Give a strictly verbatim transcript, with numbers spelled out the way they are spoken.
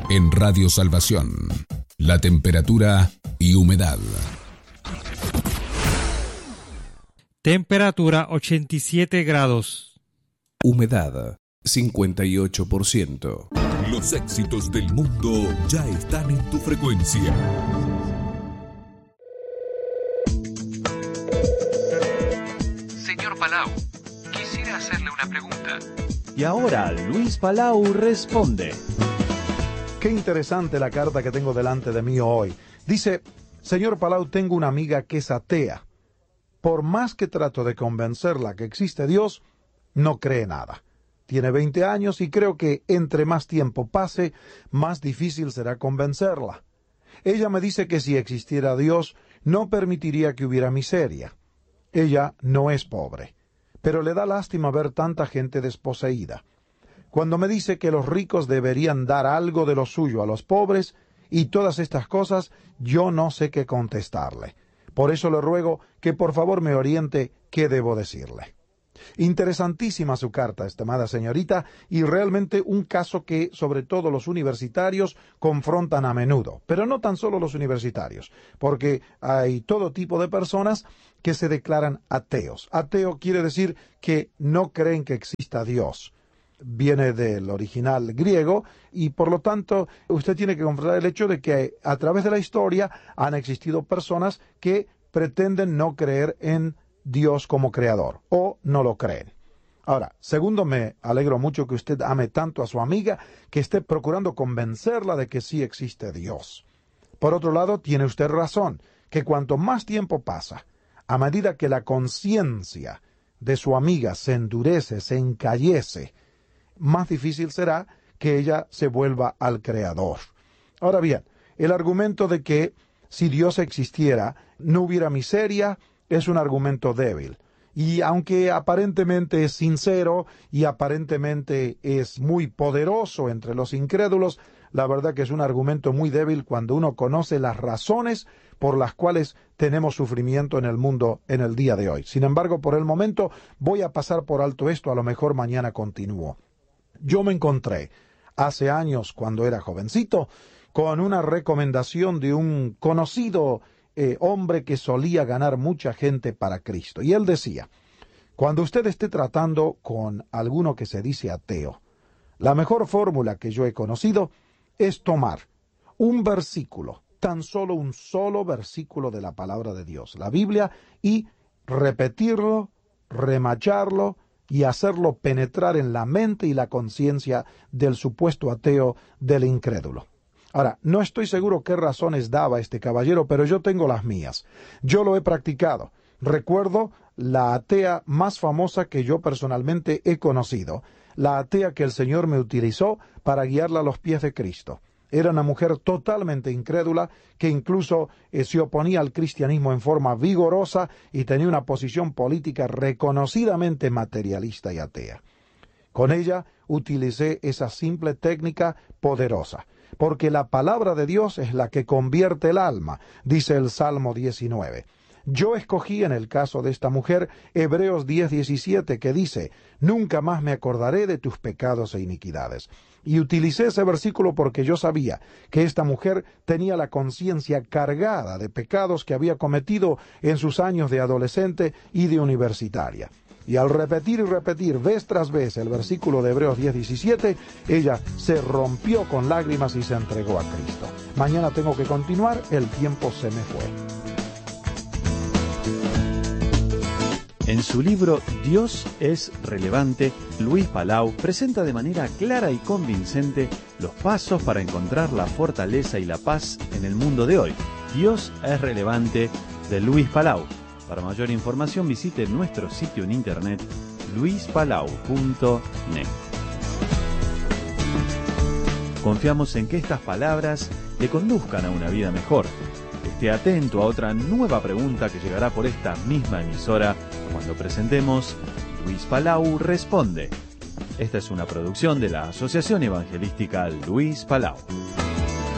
En Radio Salvación, la temperatura y humedad. Temperatura ochenta y siete grados. Humedad cincuenta y ocho por ciento. Los éxitos del mundo ya están en tu frecuencia. Señor Palau, quisiera hacerle una pregunta. Y ahora Luis Palau responde. Qué interesante la carta que tengo delante de mí hoy. Dice: señor Palau, tengo una amiga que es atea. Por más que trato de convencerla que existe Dios, no cree nada. Tiene veinte años y creo que entre más tiempo pase, más difícil será convencerla. Ella me dice que si existiera Dios, no permitiría que hubiera miseria. Ella no es pobre, pero le da lástima ver tanta gente desposeída. Cuando me dice que los ricos deberían dar algo de lo suyo a los pobres y todas estas cosas, yo no sé qué contestarle. Por eso le ruego que por favor me oriente qué debo decirle. Interesantísima su carta, estimada señorita, y realmente un caso que sobre todo los universitarios confrontan a menudo, pero no tan solo los universitarios, porque hay todo tipo de personas que se declaran ateos. Ateo quiere decir que no creen que exista Dios. Viene del original griego y por lo tanto usted tiene que confrontar el hecho de que a través de la historia han existido personas que pretenden no creer en Dios como creador, o no lo creen. Ahora, segundo, me alegro mucho que usted ame tanto a su amiga, que esté procurando convencerla de que sí existe Dios. Por otro lado, tiene usted razón, que cuanto más tiempo pasa, a medida que la conciencia de su amiga se endurece, se encallece, más difícil será que ella se vuelva al Creador. Ahora bien, el argumento de que si Dios existiera, no hubiera miseria, es un argumento débil, y aunque aparentemente es sincero y aparentemente es muy poderoso entre los incrédulos, la verdad que es un argumento muy débil cuando uno conoce las razones por las cuales tenemos sufrimiento en el mundo en el día de hoy. Sin embargo, por el momento voy a pasar por alto esto, a lo mejor mañana continúo. Yo me encontré hace años, cuando era jovencito, con una recomendación de un conocido Eh, hombre que solía ganar mucha gente para Cristo. Y él decía: cuando usted esté tratando con alguno que se dice ateo, la mejor fórmula que yo he conocido es tomar un versículo, tan solo un solo versículo de la palabra de Dios, la Biblia, y repetirlo, remacharlo y hacerlo penetrar en la mente y la conciencia del supuesto ateo, del incrédulo. Ahora, no estoy seguro qué razones daba este caballero, pero yo tengo las mías. Yo lo he practicado. Recuerdo la atea más famosa que yo personalmente he conocido, la atea que el Señor me utilizó para guiarla a los pies de Cristo. Era una mujer totalmente incrédula que incluso eh, se oponía al cristianismo en forma vigorosa y tenía una posición política reconocidamente materialista y atea. Con ella utilicé esa simple técnica poderosa, porque la palabra de Dios es la que convierte el alma, dice el Salmo diecinueve. Yo escogí en el caso de esta mujer Hebreos diez diecisiete, que dice: nunca más me acordaré de tus pecados e iniquidades. Y utilicé ese versículo porque yo sabía que esta mujer tenía la conciencia cargada de pecados que había cometido en sus años de adolescente y de universitaria. Y al repetir y repetir vez tras vez el versículo de Hebreos diez diecisiete, ella se rompió con lágrimas y se entregó a Cristo. Mañana tengo que continuar, el tiempo se me fue. En su libro Dios es relevante, Luis Palau presenta de manera clara y convincente los pasos para encontrar la fortaleza y la paz en el mundo de hoy. Dios es relevante, de Luis Palau. Para mayor información visite nuestro sitio en internet luis palau punto net. Confiamos en que estas palabras le conduzcan a una vida mejor. Esté atento a otra nueva pregunta que llegará por esta misma emisora cuando presentemos Luis Palau Responde. Esta es una producción de la Asociación Evangelística Luis Palau.